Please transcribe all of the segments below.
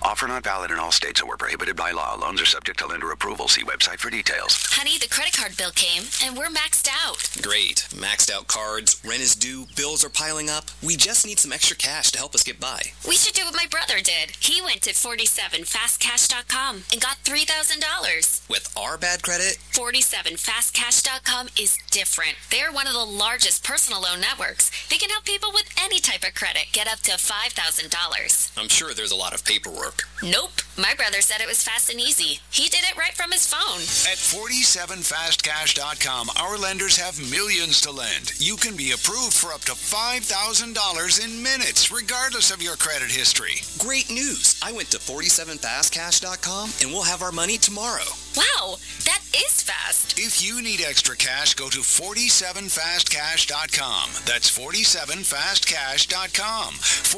Offer not valid in all states or prohibited by law. Loans are subject to lender approval. See website for details. Honey, the credit card bill came, and we're maxed out. Great. Maxed out cards, rent is due, bills are piling up. We just need some extra cash to help us get by. We should do what my brother did. He went to 47fastcash.com and got $3,000. With our bad credit? 47fastcash.com is different. They're one of the largest personal loan networks. They can help people with any type of credit get up to $5,000. I'm sure there's a lot of paperwork. Nope. My brother said it was fast and easy. He did it right from his phone. At 47fastcash.com, our lenders have millions to lend. You can be approved for up to $5,000 in minutes, regardless of your credit history. Great news. I went to 47fastcash.com and we'll have our money tomorrow. Wow, that is fast. If you need extra cash, go to 47fastcash.com. That's 47fastcash.com.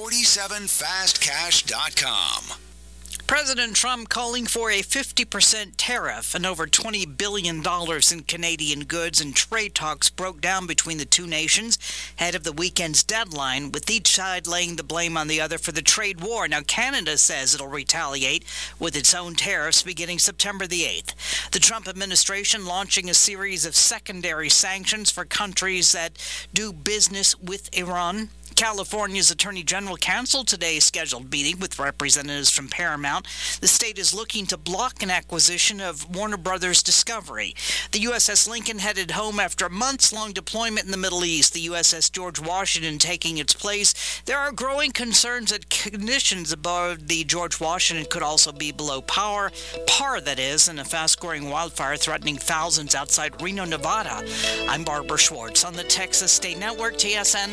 47fastcash.com. President Trump calling for a 50% tariff and over $20 billion in Canadian goods, and trade talks broke down between the two nations ahead of the weekend's deadline, with each side laying the blame on the other for the trade war. Now, Canada says it'll retaliate with its own tariffs beginning September the 8th. The Trump administration launching a series of secondary sanctions for countries that do business with Iran. California's Attorney General canceled today's scheduled meeting with representatives from Paramount. The state is looking to block an acquisition of Warner Brothers Discovery. The USS Lincoln headed home after a months-long deployment in the Middle East. The USS George Washington taking its place. There are growing concerns that conditions aboard the George Washington could also be below par, that is, in a fast-growing wildfire threatening thousands outside Reno, Nevada. I'm Barbara Schwartz on the Texas State Network, TSN.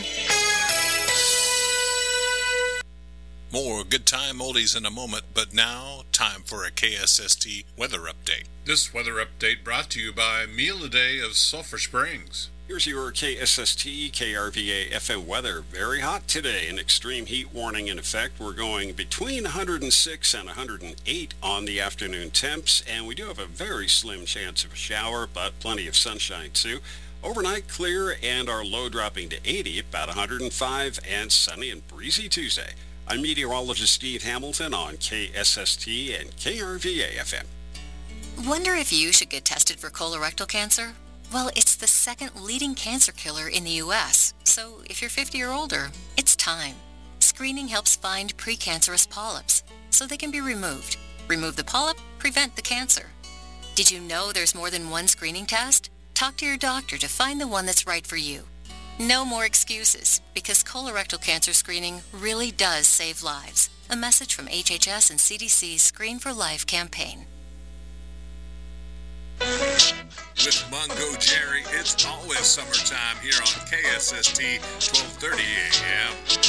More good time oldies in a moment, but now, time for a KSST weather update. This weather update brought to you by Meal a Day of Sulphur Springs. Here's your KSST KRVA FM weather. Very hot today. An extreme heat warning in effect. We're going between 106 and 108 on the afternoon temps, and we do have a very slim chance of a shower, but plenty of sunshine too. Overnight clear and our low dropping to 80, about 105, and sunny and breezy Tuesday. I'm meteorologist Steve Hamilton on KSST and KRVA FM. Wonder if you should get tested for colorectal cancer? Well, it's the second leading cancer killer in the U.S., so if you're 50 or older, it's time. Screening helps find precancerous polyps, so they can be removed. Remove the polyp, prevent the cancer. Did you know there's more than one screening test? Talk to your doctor to find the one that's right for you. No more excuses, because colorectal cancer screening really does save lives. A message from HHS and CDC's Screen for Life campaign. With Mungo Jerry, it's always summertime here on KSST 1230 AM.